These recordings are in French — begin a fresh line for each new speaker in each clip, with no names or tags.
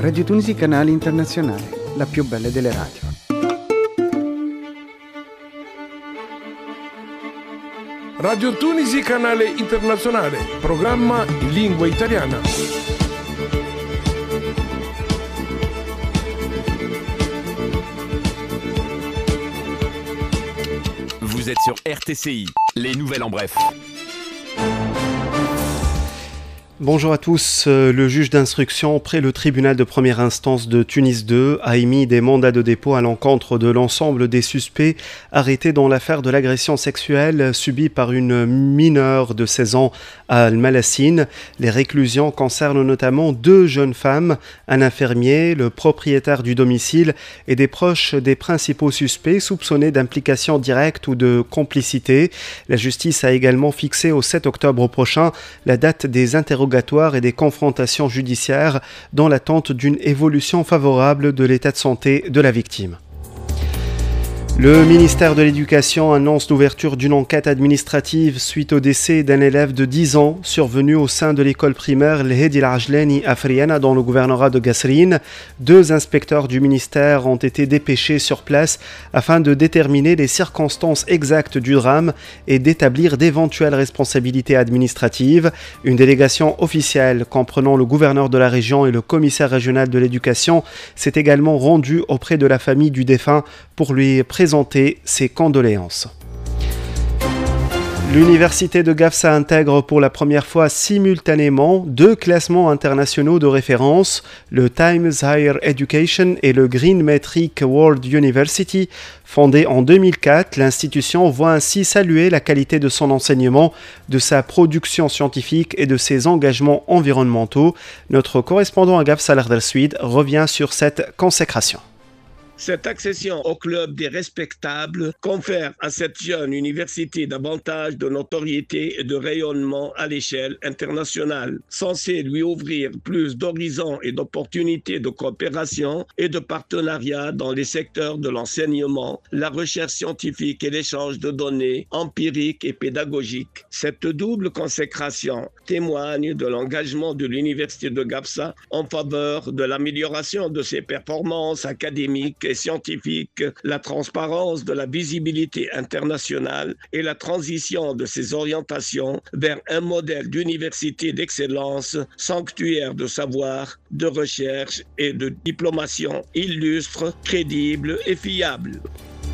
Radio Tunisi Canale Internazionale, la più bella delle radio.
Radio Tunisi Canale Internazionale, programma in lingua italiana.
Vous êtes sur RTCI, les nouvelles en bref.
Bonjour à tous. Le juge d'instruction près le tribunal de première instance de Tunis 2 a émis des mandats de dépôt à l'encontre de l'ensemble des suspects arrêtés dans l'affaire de l'agression sexuelle subie par une mineure de 16 ans à Al-Malassine. Les réclusions concernent notamment 2 jeunes femmes, un infirmier, le propriétaire du domicile et des proches des principaux suspects soupçonnés d'implication directe ou de complicité. La justice a également fixé au 7 octobre prochain la date des interrogations et des confrontations judiciaires dans l'attente d'une évolution favorable de l'état de santé de la victime. Le ministère de l'Éducation annonce l'ouverture d'une enquête administrative suite au décès d'un élève de 10 ans survenu au sein de l'école primaire L'Hedi El-Ajlani à Friana dans le gouvernorat de Kasserine. 2 inspecteurs du ministère ont été dépêchés sur place afin de déterminer les circonstances exactes du drame et d'établir d'éventuelles responsabilités administratives. Une délégation officielle comprenant le gouverneur de la région et le commissaire régional de l'éducation s'est également rendue auprès de la famille du défunt pour lui présenter ses condoléances. L'université de Gafsa intègre pour la première fois simultanément 2 classements internationaux de référence, le Times Higher Education et le Green Metric World University. Fondée en 2004, l'institution voit ainsi saluer la qualité de son enseignement, de sa production scientifique et de ses engagements environnementaux. Notre correspondant à Gafsa, Lardal Suid, revient sur cette consécration.
Cette accession au club des respectables confère à cette jeune université davantage de notoriété et de rayonnement à l'échelle internationale, censée lui ouvrir plus d'horizons et d'opportunités de coopération et de partenariat dans les secteurs de l'enseignement, la recherche scientifique et l'échange de données empiriques et pédagogiques. Cette double consécration témoigne de l'engagement de l'université de Gafsa en faveur de l'amélioration de ses performances académiques et scientifique, la transparence de la visibilité internationale et la transition de ses orientations vers un modèle d'université d'excellence, sanctuaire de savoir, de recherche et de diplomation illustre, crédible et fiable.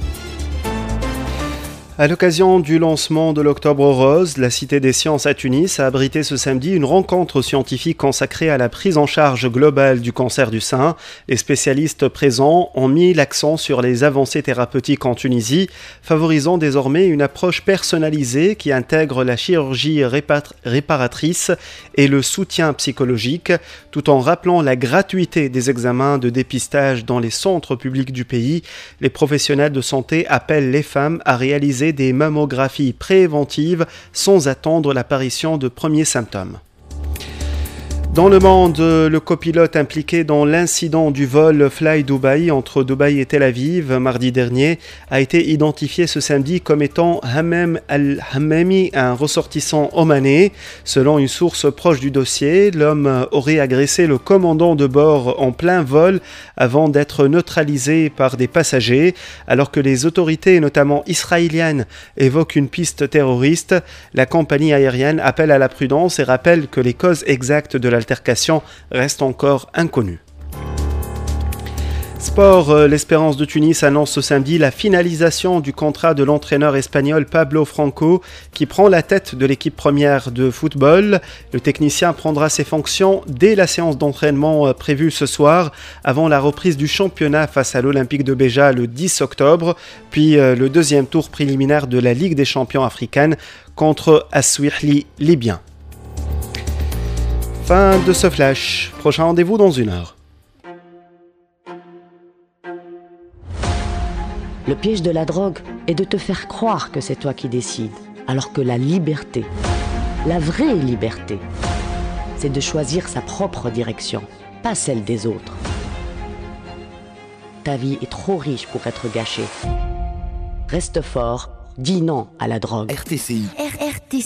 À l'occasion du lancement de l'Octobre Rose, la Cité des Sciences à Tunis a abrité ce samedi une rencontre scientifique consacrée à la prise en charge globale du cancer du sein. Les spécialistes présents ont mis l'accent sur les avancées thérapeutiques en Tunisie, favorisant désormais une approche personnalisée qui intègre la chirurgie réparatrice et le soutien psychologique, tout en rappelant la gratuité des examens de dépistage dans les centres publics du pays. Les professionnels de santé appellent les femmes à réaliser des mammographies préventives sans attendre l'apparition de premiers symptômes. Dans le monde, le copilote impliqué dans l'incident du vol Fly Dubai entre Dubaï et Tel Aviv mardi dernier a été identifié ce samedi comme étant Hammam Al-Hammami, un ressortissant omanais. Selon une source proche du dossier, l'homme aurait agressé le commandant de bord en plein vol avant d'être neutralisé par des passagers. Alors que les autorités, notamment israéliennes, évoquent une piste terroriste, la compagnie aérienne appelle à la prudence et rappelle que les causes exactes de l'altercation reste encore inconnue. Sport, l'Espérance de Tunis annonce ce samedi la finalisation du contrat de l'entraîneur espagnol Pablo Franco qui prend la tête de l'équipe première de football. Le technicien prendra ses fonctions dès la séance d'entraînement prévue ce soir avant la reprise du championnat face à l'Olympique de Béja le 10 octobre, puis le 2e tour préliminaire de la Ligue des champions africaine contre As-Swihli libyen. Fin de ce flash. Prochain rendez-vous dans 1 heure.
Le piège de la drogue est de te faire croire que c'est toi qui décides, alors que la liberté, la vraie liberté, c'est de choisir sa propre direction, pas celle des autres. Ta vie est trop riche pour être gâchée. Reste fort, dis non à la drogue.
RTCI.
RRTCI.